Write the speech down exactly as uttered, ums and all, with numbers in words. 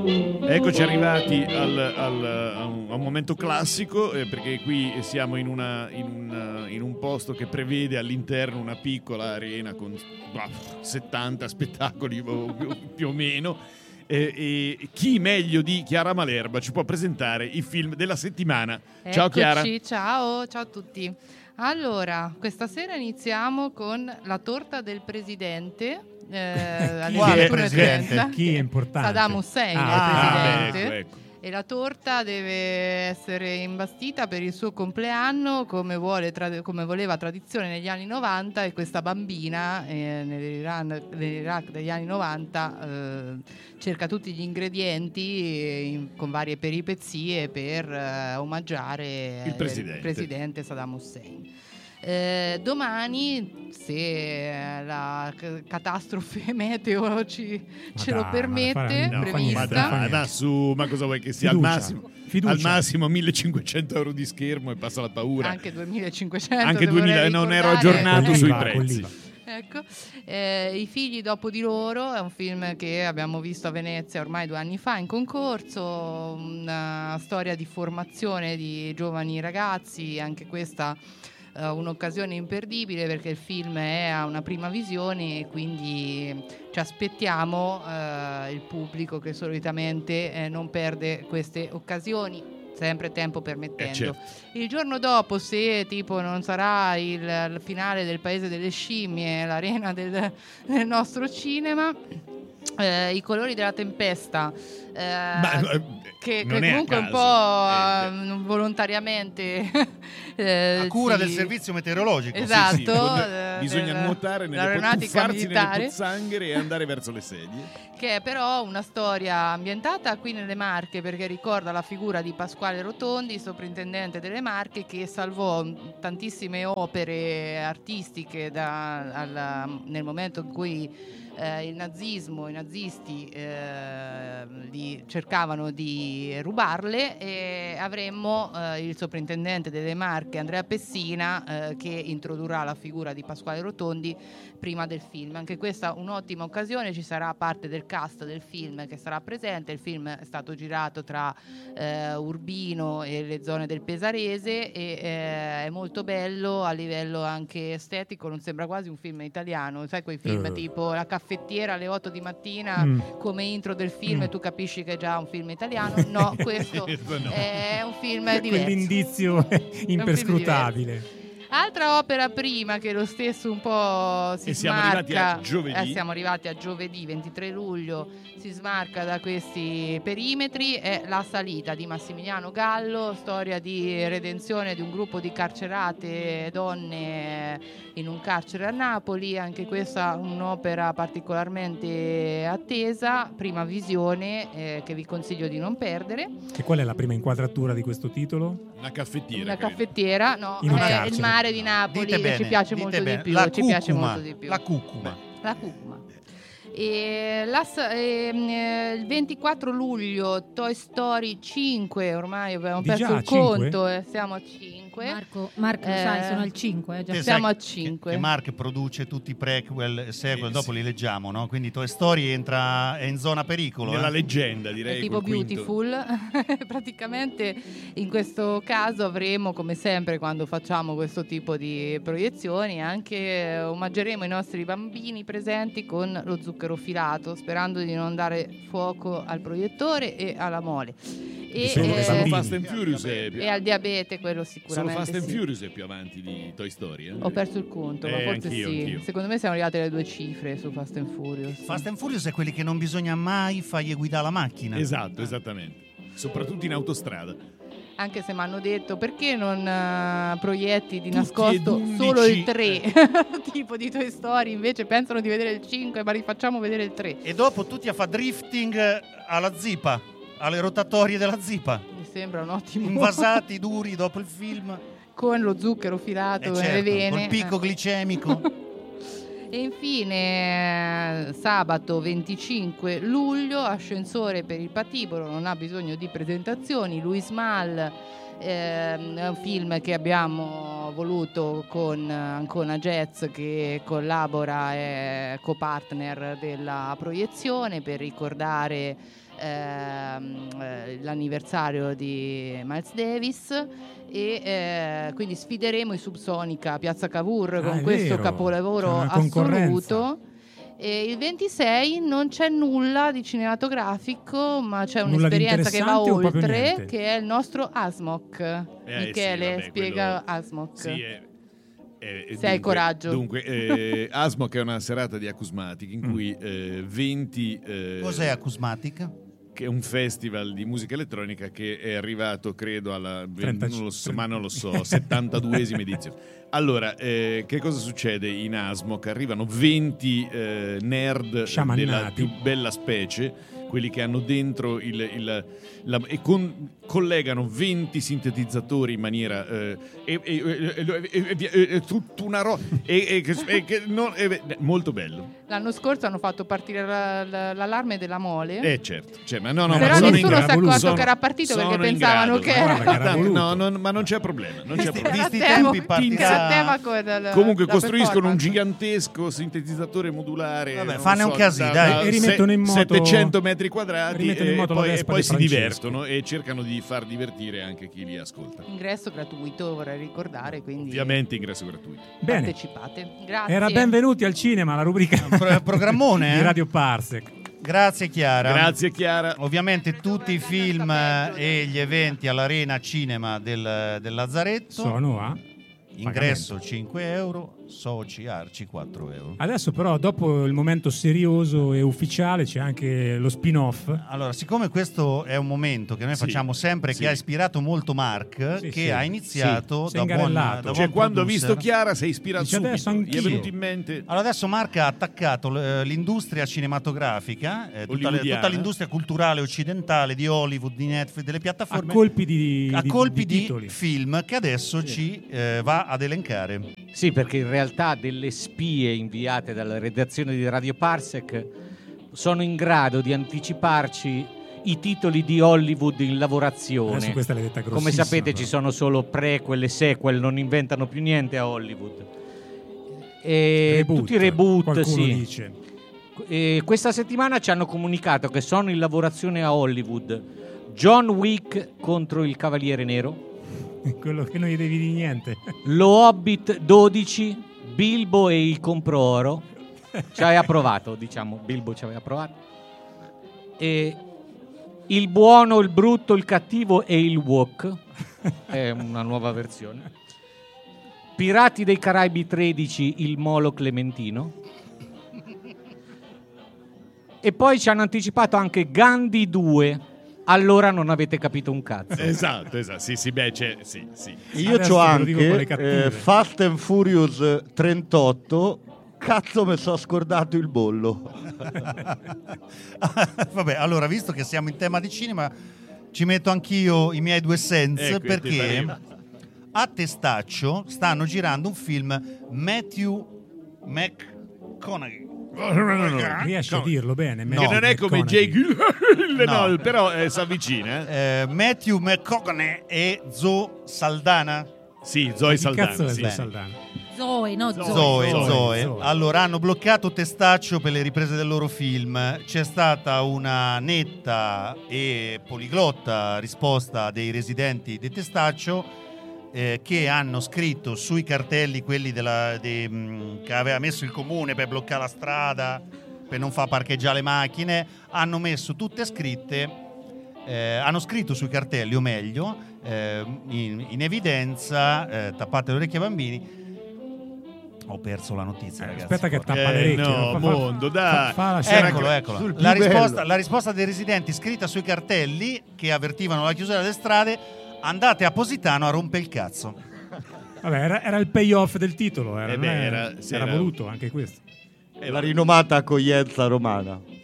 Eccoci arrivati al, al, a, un, a un momento classico, eh, perché qui siamo in, una, in, un, in un posto che prevede all'interno una piccola arena con bah, settanta spettacoli più o meno. Eh, e chi meglio di Chiara Malerba ci può presentare i film della settimana? Eccoci, ciao Chiara. Ciao, ciao a tutti. Allora, questa sera iniziamo con La torta del presidente. Eh, chi è il presidente? Chi è importante? Saddam Hussein ah, è il presidente. Ah, ecco, ecco. E la torta deve essere imbastita per il suo compleanno come, vuole, tra- come voleva tradizione negli anni novanta, e questa bambina eh, nell'Iran, nell'Iraq degli anni novanta eh, cerca tutti gli ingredienti eh, in, con varie peripezie per eh, omaggiare il presidente. il presidente Saddam Hussein. Eh, domani, se la c- catastrofe meteo ci, ce dai, lo permette, ma No, prevista. ma, dai, ma su, ma cosa vuoi che sia? Fiducia. Al massimo, Fiducia. al massimo millecinquecento euro di schermo e passa la paura. Anche duemilacinquecento. Anche dovrei duemila, non ero ricordare. aggiornato Con sui l'I V A, prezzi. con l'I V A. Ecco, eh, I figli dopo di loro è un film che abbiamo visto a Venezia ormai due anni fa in concorso, una storia di formazione di giovani ragazzi, anche questa uh, un'occasione imperdibile perché il film è a una prima visione e quindi ci aspettiamo uh, il pubblico che solitamente eh, non perde queste occasioni, sempre tempo permettendo. Eh, certo. Il giorno dopo, se tipo non sarà il, il finale del Paese delle Scimmie, l'arena del, del nostro cinema, eh, I colori della tempesta, eh, Ma, eh, che, non che è a comunque un caso. po' Eh, eh, volontariamente eh, a cura ci- del servizio meteorologico. Esatto. Sì, sì, con- eh, bisogna del- nuotare nelle dell'aeronautica tuffarsi nelle militare. pozzanghere e andare verso le sedie. Che è però una storia ambientata qui nelle Marche, perché ricorda la figura di Pasquale Rotondi, soprintendente delle Marche, che salvò tantissime opere artistiche da- alla- nel momento in cui eh, il nazismo, i nazisti eh, li cercavano di rubarle, e avremmo eh, il soprintendente delle Marche, Andrea Pessina, eh, che introdurrà la figura di Pasquale Rotondi prima del film. Anche questa un'ottima occasione, ci sarà parte del cast del film che sarà presente. Il film è stato girato tra eh, Urbino e le zone del Pesarese e eh, è molto bello a livello anche estetico, non sembra quasi un film italiano, sai quei film Eh. tipo La caffettiera alle otto di mattina Mm. come intro del film Mm. e tu capisci che è già un film italiano. No, questo Questo no. è un film diverso. Quell'indizio è imperscrutabile. Altra opera prima che lo stesso un po' si E siamo arrivati smarca, a giovedì. eh, siamo arrivati a giovedì ventitré luglio, si smarca da questi perimetri, è La salita di Massimiliano Gallo, storia di redenzione di un gruppo di carcerate donne in un carcere a Napoli. Anche questa un'opera particolarmente attesa, prima visione, eh, che vi consiglio di non perdere. E qual è la prima inquadratura di questo titolo? Una caffettiera. Una credo. caffettiera, no, In un è carcere. il mare di Napoli, Dite che bene, ci piace dite molto bene. di più, La ci piace cucuma, molto di più. La cucuma. La cucuma. E la s- ehm, eh, il ventiquattro luglio Toy Story cinque, ormai abbiamo Di perso già, il cinque? conto, eh, siamo a cinque. Marco, Marco lo Eh, sai, sono al cinque. Eh, già. Te Siamo sai a cinque. Che Mark produce tutti i prequel e sequel, Eh, dopo sì. li leggiamo, no? Quindi Toy Story entra è in zona pericolo. Nella eh. leggenda, È direi. tipo col quinto. Beautiful. Praticamente in questo caso avremo, come sempre quando facciamo questo tipo di proiezioni, anche eh, omaggeremo i nostri bambini presenti con lo zucchero filato, sperando di non dare fuoco al proiettore e alla mole e, Solo Solo, che eh, solo bambini. Fast and Furious è più, e al diabete, quello solo sicuramente Fast and sì. Furious è più avanti di Toy Story. eh? Ho perso il conto, ma Eh, forse anch'io, sì. anch'io. Secondo me siamo arrivati alle due cifre su Fast and Furious. Fast and Furious è quelli che non bisogna mai fargli guidare la macchina. Esatto, esattamente. Soprattutto in autostrada. Anche se mi hanno detto perché non eh, proietti di Tutti nascosto ed undici. solo il tre tipo di Toy Story, invece pensano di vedere il cinque, ma rifacciamo vedere il tre. E dopo tutti a fa drifting alla zipa, alle rotatorie della zipa. Mi sembra un ottimo Invasati duri dopo il film. con lo zucchero filato Eh nelle certo, vene. col picco Eh. glicemico. E infine eh, sabato venticinque luglio, Ascensore per il patibolo, non ha bisogno di presentazioni, Luis Mal Ehm, è un film che abbiamo voluto con Ancona Jazz, che collabora, è co-partner della proiezione, per ricordare ehm, eh, l'anniversario di Miles Davis, e eh, quindi sfideremo i Subsonica a Piazza Cavour Ah, con è questo vero. C'è capolavoro una concorrenza. assoluto. E il ventisei non c'è nulla di cinematografico, ma c'è Nulla di un'esperienza che va interessante o proprio oltre, niente? che è il nostro ASMOC. Eh, Michele, sì, vabbè, spiega quello- ASMOC. Sì, è- è- è- Se hai coraggio. Dunque, eh, ASMOC è una serata di Acousmatic in Mm. cui eh, venti... eh, Cos'è Acousmatic? che è un festival di musica elettronica che è arrivato, credo, alla trentacinque non lo so, ma non lo so, settantaduesima edizione. Allora, eh, che cosa succede in ASMOC? Arrivano venti eh, nerd Sciamannati. della più bella specie, quelli che hanno dentro il, il la, e con, collegano venti sintetizzatori in maniera eh, e, e, e, e, e, e tutta una roba molto bello. L'anno scorso hanno fatto partire la- la- l'allarme della mole. Eh certo, cioè, ma no, no, Però ma sono in nessuno grado- si è accorto sono- che era partito perché sono in pensavano grado. che Guarda era... che era voluto. No, non- ma non c'è problema, non c'è Visti- problema. visti i Era tempi tema- partirà- era tema co- da- da- Comunque da costruiscono un performance. gigantesco sintetizzatore modulare. Vabbè, non fanne so, un casino, da- dai. da E rimettono in moto- settecento metri quadrati rimettono in e moto la poi, e Vespa poi di si Francesco. divertono e cercano di far divertire anche chi li ascolta. Ingresso gratuito, vorrei ricordare, quindi Ovviamente ingresso gratuito. Bene. partecipate. Grazie. Era benvenuti al cinema, la rubrica Pro- programmone, di eh? Radio Parsec. Grazie Chiara. Grazie Chiara. Ovviamente tutti i film eh, e gli eventi all'Arena Cinema del, del Lazzaretto. Sono a Ingresso cinque euro, soci Arci quattro euro. Adesso però, dopo il momento serioso e ufficiale, c'è anche lo spin-off. Allora, siccome questo è un momento che noi Sì, facciamo sempre, sì. che ha ispirato molto Mark, Sì, che sì. ha iniziato Sì, si è da buon, ingarellato. da Cioè, buon quando ha producer. visto Chiara si è ispirato Dice, adesso subito. Gli è anch'io. venuto in mente. Allora adesso Mark ha attaccato eh, l'industria cinematografica, eh, tutta, le- Hollywoodiana. tutta l'industria culturale occidentale di Hollywood, di Netflix, delle A piattaforme, colpi di, a di- colpi di di, titoli. film che adesso Sì. ci eh, va ad elencare. Sì, perché in realtà delle spie inviate dalla redazione di Radio Parsec sono in grado di anticiparci i titoli di Hollywood in Adesso lavorazione. questa l'hai detta grossissima. Come sapete però. ci sono solo prequel e sequel, non inventano più niente a Hollywood. E Reboot, tutti i reboot, qualcuno sì. dice. E questa settimana ci hanno comunicato che sono in lavorazione a Hollywood John Wick contro il Cavaliere Nero, Quello che non gli devi di niente. Lo Hobbit dodici, Bilbo e il Compro-Oro. Ci aveva provato, diciamo, Bilbo ci aveva provato. E il buono, il brutto, il cattivo e il Wok. È una nuova versione. Pirati dei Caraibi tredici, il Molo Clementino. E poi ci hanno anticipato anche Gandhi due. Allora non avete capito un cazzo. Esatto, esatto. Sì, sì, beh, c'è, sì, sì. Io Adesso c'ho te lo dico con le anche cattive. eh, Fast and Furious trentotto. Cazzo, mi sono scordato il bollo. Vabbè, allora, visto che siamo in tema di cinema, ci metto anch'io i miei due cents, Ecco, ti perché pareva. a Testaccio stanno girando un film Matthew McConaughey. Riesci a dirlo bene? No. Che non è come McConaughey. Jake Gyllenhaal, No. però eh, si avvicina. eh. Eh, Matthew McConaughey e Zoe Saldana. Sì, Zoe Chi cazzo Saldana. è Sì. Zoe Saldana? Zoe, no Zoe. Zoe, Zoe, Zoe. Zoe. Allora, hanno bloccato Testaccio per le riprese del loro film. C'è stata una netta e poliglotta risposta dei residenti di Testaccio, eh, che hanno scritto sui cartelli, quelli della, de- mh, che aveva messo il comune per bloccare la strada, per non far parcheggiare le macchine, hanno messo tutte scritte, eh, hanno scritto sui cartelli, o meglio, eh, in, in evidenza, eh, tappate le orecchie ai bambini. Ho perso la notizia, Eh, ragazzi. aspetta che Porca- tappa le Eh, orecchie. no, Fa- fa- mondo, dai. fa- fa la scena. Eccolo, eccolo. sul più La bello. risposta, la risposta dei residenti scritta sui cartelli che avvertivano la chiusura delle strade: andate a Positano a rompe il cazzo. Vabbè, era, era il payoff del titolo. Era, Eh beh, non è- era- sì, era era- voluto anche questo. La rinomata accoglienza romana.